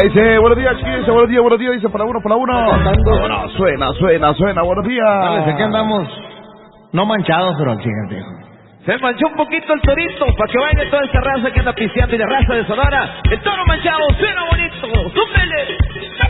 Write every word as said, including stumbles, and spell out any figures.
dice, buenos días, dice, buenos días, buenos días, dice, para uno, para uno. No, suena, suena, suena, buenos días. Dale, aquí andamos, no manchados, pero fíjate. Se manchó un poquito el torito, para que baile toda esta raza que anda pisteando y de raza de Sonora. El toro manchado, suena.